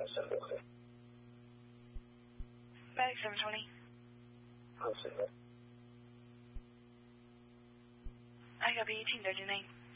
720. Medic 720. I'll see that. I got 1839.